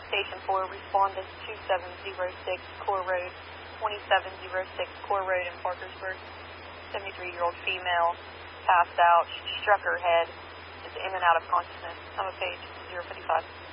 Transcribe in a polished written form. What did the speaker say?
Station 4, respondent 2706 Core Road, 2706 Core Road in Parkersburg. 73-year-old female, passed out, struck her head, is in and out of consciousness. I'm on page 055.